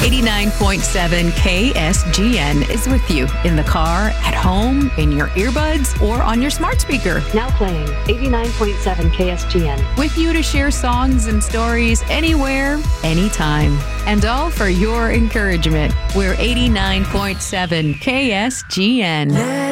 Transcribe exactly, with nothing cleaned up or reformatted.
eighty-nine point seven K S G N is with you in the car, at home, in your earbuds, or on your smart speaker. Now playing eighty-nine point seven K S G N. With you to share songs and stories anywhere, anytime. And all for your encouragement. We're eighty-nine point seven K S G N.